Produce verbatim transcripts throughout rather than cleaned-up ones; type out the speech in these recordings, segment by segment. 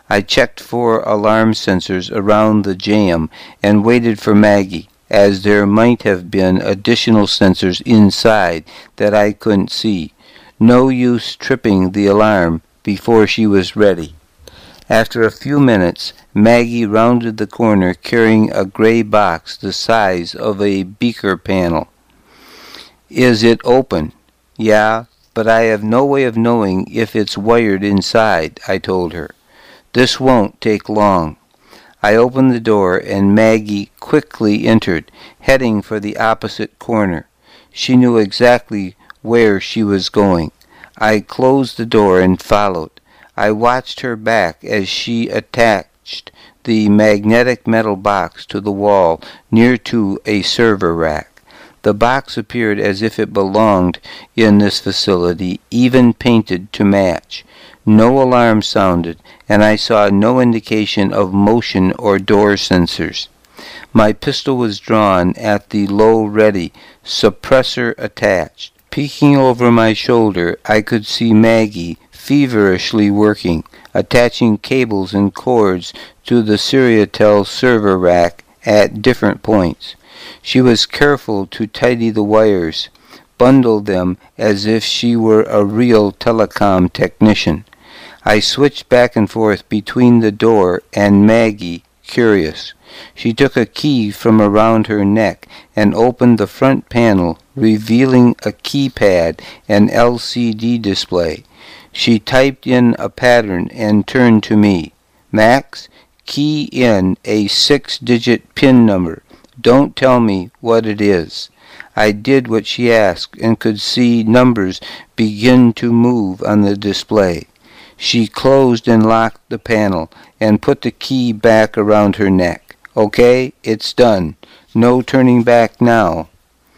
I checked for alarm sensors around the jam and waited for Maggie, as there might have been additional sensors inside that I couldn't see. No use tripping the alarm before she was ready. After a few minutes, Maggie rounded the corner carrying a gray box the size of a beaker panel. "Is it open?" "Yeah, but I have no way of knowing if it's wired inside," I told her. "This won't take long." I opened the door and Maggie quickly entered, heading for the opposite corner. She knew exactly where she was going. I closed the door and followed. I watched her back as she attached the magnetic metal box to the wall near to a server rack. The box appeared as if it belonged in this facility, even painted to match. No alarm sounded, and I saw no indication of motion or door sensors. My pistol was drawn at the low ready, suppressor attached. Peeking over my shoulder, I could see Maggie feverishly working, attaching cables and cords to the Seriatel server rack at different points. She was careful to tidy the wires, bundle them as if she were a real telecom technician. I switched back and forth between the door and Maggie, curious. She took a key from around her neck and opened the front panel, revealing a keypad and L C D display. She typed in a pattern and turned to me. "Max, key in a six-digit PIN number. Don't tell me what it is." I did what she asked and could see numbers begin to move on the display. She closed and locked the panel and put the key back around her neck. "Okay, it's done. No turning back now."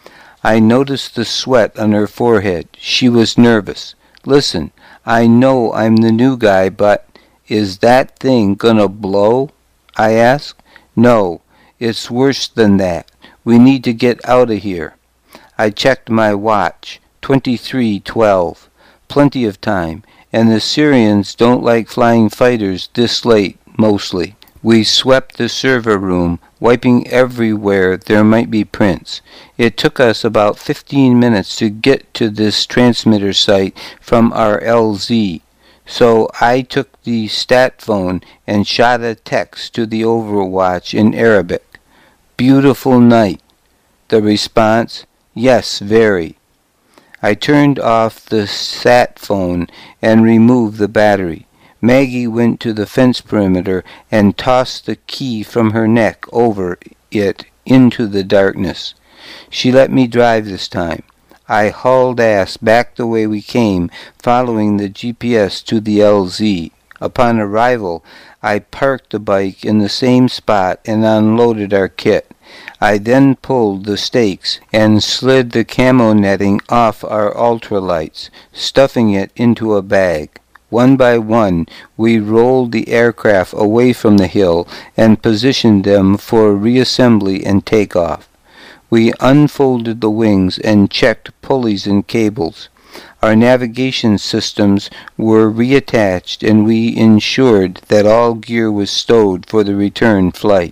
I noticed the sweat on her forehead. She was nervous. "Listen, I know I'm the new guy, but is that thing gonna blow?" I asked. "No, it's worse than that. We need to get out of here." I checked my watch. twenty-three twelve. Plenty of time. And the Syrians don't like flying fighters this late, mostly. We swept the server room, wiping everywhere there might be prints. It took us about fifteen minutes to get to this transmitter site from our L Z, so I took the stat phone and shot a text to the Overwatch in Arabic. "Beautiful night." The response, "Yes, very." I turned off the sat phone and removed the battery. Maggie went to the fence perimeter and tossed the key from her neck over it into the darkness. She let me drive this time. I hauled ass back the way we came, following the G P S to the L Z. Upon arrival, I parked the bike in the same spot and unloaded our kit. I then pulled the stakes and slid the camo netting off our ultralights, stuffing it into a bag. One by one, we rolled the aircraft away from the hill and positioned them for reassembly and takeoff. We unfolded the wings and checked pulleys and cables. Our navigation systems were reattached and we ensured that all gear was stowed for the return flight.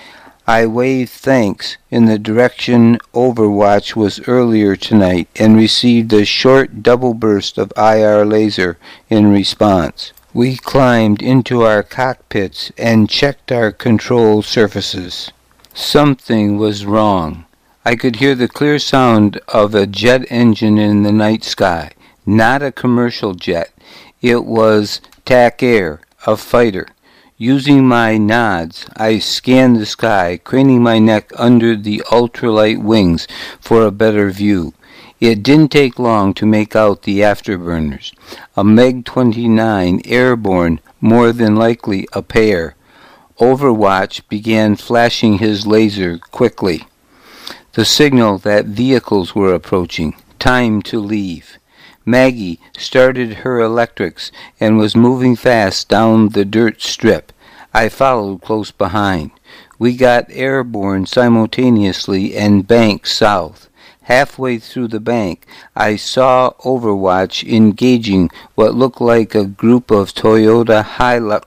I waved thanks in the direction Overwatch was earlier tonight and received a short double burst of I R laser in response. We climbed into our cockpits and checked our control surfaces. Something was wrong. I could hear the clear sound of a jet engine in the night sky. Not a commercial jet. It was TAC Air, a fighter. Using my nods, I scanned the sky, craning my neck under the ultralight wings for a better view. It didn't take long to make out the afterburners. A MiG twenty-nine airborne, more than likely a pair. Overwatch began flashing his laser quickly. The signal that vehicles were approaching. Time to leave. Maggie started her electrics and was moving fast down the dirt strip. I followed close behind. We got airborne simultaneously and banked south. Halfway through the bank, I saw Overwatch engaging what looked like a group of Toyota Hilux